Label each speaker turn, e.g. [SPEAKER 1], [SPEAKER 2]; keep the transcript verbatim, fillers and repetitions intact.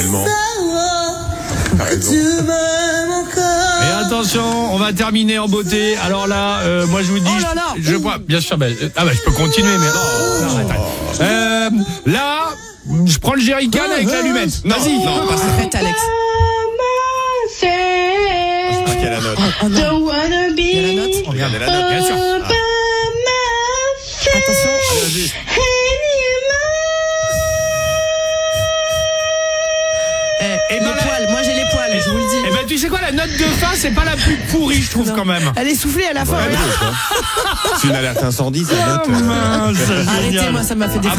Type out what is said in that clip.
[SPEAKER 1] tellement.
[SPEAKER 2] Et attention, on va terminer en beauté. Alors là, euh, moi je vous dis,
[SPEAKER 3] Oh là là.
[SPEAKER 2] je, je vois, bien sûr, bah, euh, ah bah je peux continuer, mais non, non, arrête, arrête. Euh, là, je prends le jerrycan avec l'allumette. Vas-y.
[SPEAKER 1] Non, pas ça.
[SPEAKER 3] Arrête, Alex.
[SPEAKER 1] Je crois qu'il y a la note.
[SPEAKER 3] Oh non. Il y a la note.
[SPEAKER 1] Regardez la note, bien sûr. Ah.
[SPEAKER 3] Attention.
[SPEAKER 1] Vas-y.
[SPEAKER 3] Eh,
[SPEAKER 2] Et
[SPEAKER 3] les
[SPEAKER 2] ben là-
[SPEAKER 3] poils, moi j'ai les poils, je vous le dis.
[SPEAKER 2] Eh ben tu sais quoi, la note de fin, c'est pas la plus pourrie, je trouve
[SPEAKER 3] Non.
[SPEAKER 2] quand même.
[SPEAKER 3] Elle est soufflée à la fin.
[SPEAKER 1] Ouais,
[SPEAKER 3] regarde.
[SPEAKER 1] c'est une alerte incendie, ça note.
[SPEAKER 2] Ah, mince,
[SPEAKER 3] Arrêtez,
[SPEAKER 2] génial.
[SPEAKER 3] moi ça m'a fait des